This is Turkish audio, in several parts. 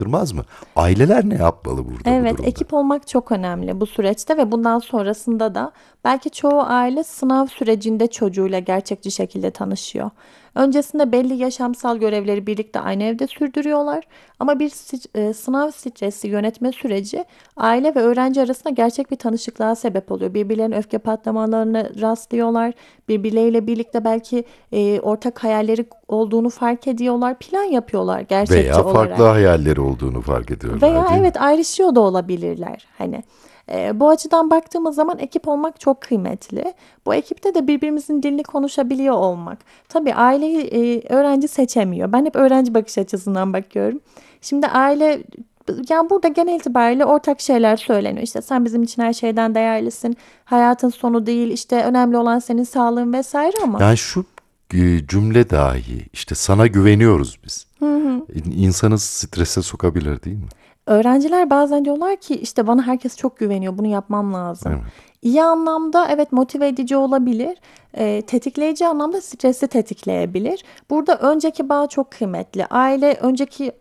arttırmaz mı? Aileler ne yapmalı burada bu Evet, durumda? ekip olmak çok önemli bu süreçte ve bundan sonrasında da belki çoğu aile sınav sürecinde çocuğuyla gerçekçi şekilde tanışıyor. Öncesinde belli yaşamsal görevleri birlikte aynı evde sürdürüyorlar ama sınav stresi yönetme süreci aile ve öğrenci arasında gerçek bir tanışıklığa sebep oluyor. Birbirlerinin öfke patlamalarına rastlıyorlar, birbirleriyle birlikte belki ortak hayalleri olduğunu fark ediyorlar, plan yapıyorlar gerçekçi Veya farklı olarak. hayalleri olduğunu fark ediyorlar, Veya değil mi? evet ayrışıyor da olabilirler. Hani bu açıdan baktığımız zaman ekip olmak çok kıymetli. Bu ekipte de birbirimizin dilini konuşabiliyor olmak. Tabii aileyi öğrenci seçemiyor. Ben hep öğrenci bakış açısından bakıyorum. Şimdi aile yani burada genel itibariyle ortak şeyler söyleniyor. İşte sen bizim için her şeyden değerlisin. Hayatın sonu değil. İşte önemli olan senin sağlığın vesaire ama. Yani şu cümle dahi işte sana güveniyoruz biz. Hı hı. İnsanı strese sokabilir, değil mi? Öğrenciler bazen diyorlar ki işte bana herkes çok güveniyor, bunu yapmam lazım. Evet. İyi anlamda evet motive edici olabilir, tetikleyici anlamda stresi tetikleyebilir. Burada önceki bağ çok kıymetli. Aile önceki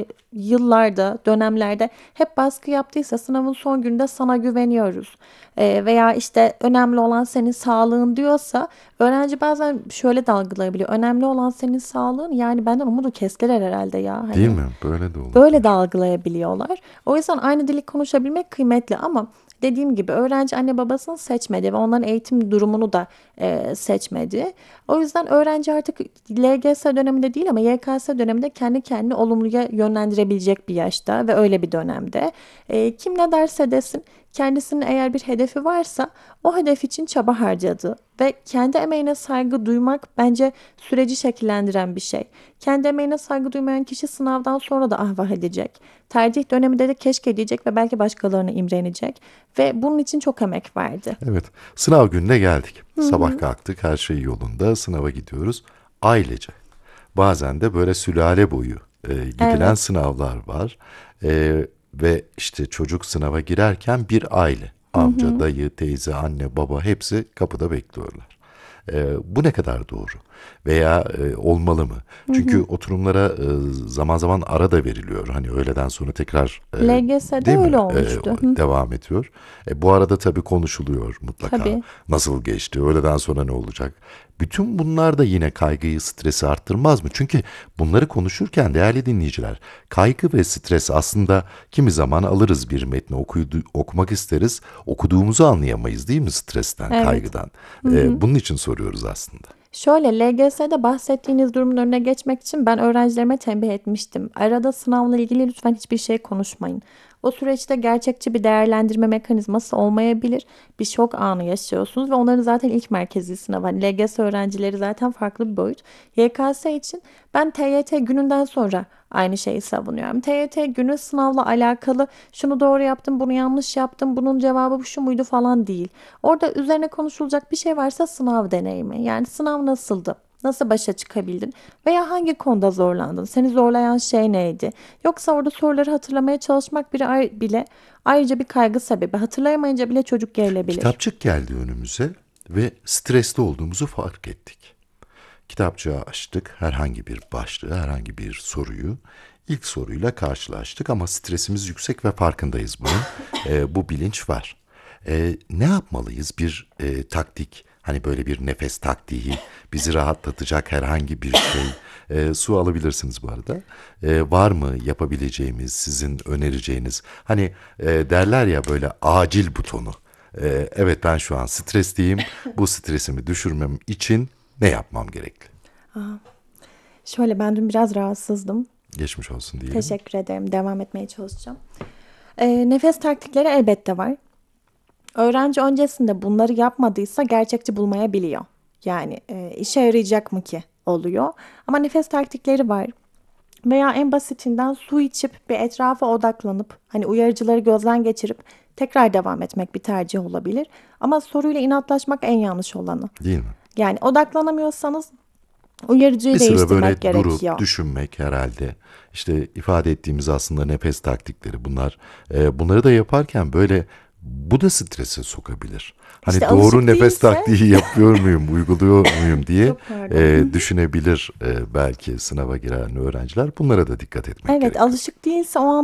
yıllarda, dönemlerde hep baskı yaptıysa sınavın son gününde sana güveniyoruz. Veya işte önemli olan senin sağlığın diyorsa öğrenci bazen şöyle de algılayabiliyor. Önemli olan senin sağlığın yani benden umudu kestiler herhalde ya Değil hani. mi? Böyle de Böyle de olabilir. algılayabiliyorlar. O yüzden aynı dili konuşabilmek kıymetli ama dediğim gibi öğrenci anne babasını seçmedi ve onların eğitim durumunu da seçmedi. O yüzden öğrenci artık LGS döneminde değil ama YKS döneminde kendi kendini olumluya yönlendirebilecek bir yaşta ve öyle bir dönemde. Kim ne derse desin kendisinin eğer bir hedefi varsa o hedef için çaba harcadı ve kendi emeğine saygı duymak bence süreci şekillendiren bir şey. Kendi emeğine saygı duymayan kişi sınavdan sonra da ahvah edecek. Tercih döneminde de keşke diyecek ve belki başkalarına imrenecek. Ve bunun için çok emek verdi. Evet. Sınav gününe geldik. Hı Sabah hı. kalktık, her şey yolunda. Sınava gidiyoruz. Ailece. Bazen de böyle sülale boyu gidilen Evet. sınavlar var. Ve işte çocuk sınava girerken bir aile. Hı Amca, hı. dayı, teyze, anne, baba hepsi kapıda bekliyorlar. Bu ne kadar doğru? Veya olmalı mı? Hı Çünkü hı. oturumlara zaman zaman ara da veriliyor. Hani öğleden sonra tekrar LGS'de değil mi öyle olmuştu. Hı. devam ediyor. Bu arada tabii konuşuluyor mutlaka. Tabii. Nasıl geçti? Öğleden sonra ne olacak? Bütün bunlar da yine kaygıyı, stresi arttırmaz mı? Çünkü bunları konuşurken değerli dinleyiciler, kaygı ve stres aslında kimi zaman alırız bir metni okumak isteriz. Okuduğumuzu anlayamayız değil mi stresten, Evet. kaygıdan? Hı hı. Bunun için soruyoruz aslında. Şöyle LGS'de bahsettiğiniz durumun önüne geçmek için ben öğrencilerime tembih etmiştim. Arada sınavla ilgili lütfen hiçbir şey konuşmayın. O süreçte gerçekçi bir değerlendirme mekanizması olmayabilir. Bir şok anı yaşıyorsunuz ve onların zaten ilk merkezi sınav. Hani LGS öğrencileri zaten farklı bir boyut. YKS için ben TYT gününden sonra aynı şeyi savunuyorum. TYT günü sınavla alakalı şunu doğru yaptım, bunu yanlış yaptım, bunun cevabı şu muydu falan değil. Orada üzerine konuşulacak bir şey varsa sınav deneyimi. Yani sınav nasıldı? Nasıl başa çıkabildin? Veya hangi konuda zorlandın? Seni zorlayan şey neydi? Yoksa orada soruları hatırlamaya çalışmak bile ayrıca bir kaygı sebebi. Hatırlayamayınca bile çocuk gerilebilir. Kitapçık geldi önümüze ve stresli olduğumuzu fark ettik. Kitapçığı açtık, herhangi bir başlığı, herhangi bir soruyu ilk soruyla karşılaştık ama stresimiz yüksek ve farkındayız bunun. Bu bilinç var. Ne yapmalıyız? Bir taktik, hani böyle bir nefes taktiği, bizi rahatlatacak herhangi bir şey. Su alabilirsiniz bu arada. Var mı yapabileceğimiz, sizin önereceğiniz? Hani derler ya böyle acil butonu. Evet ben şu an stresliyim. Bu stresimi düşürmem için ne yapmam gerekli? Şöyle ben dün biraz rahatsızdım. Geçmiş olsun diyelim. Teşekkür ederim. Devam etmeye çalışacağım. Nefes taktikleri elbette var. Öğrenci öncesinde bunları yapmadıysa gerçekçi bulmayabiliyor. Yani işe yarayacak mı ki oluyor. Ama nefes taktikleri var. Veya en basitinden su içip bir etrafa odaklanıp hani uyarıcıları gözden geçirip tekrar devam etmek bir tercih olabilir. Ama soruyla inatlaşmak en yanlış olanı. Değil mi? Yani odaklanamıyorsanız Bir uyarıcıyı süre değiştirmek böyle gerekiyor. durup düşünmek herhalde. İşte ifade ettiğimiz aslında nefes taktikleri bunlar. Bunları da yaparken böyle Bu da strese sokabilir. Hani İşte doğru alışık nefes değilse- taktiği yapıyor muyum, uyguluyor muyum diye Çok pardon. düşünebilir belki sınava giren öğrenciler. Bunlara da dikkat etmek Evet, gerekiyor. alışık değilse o an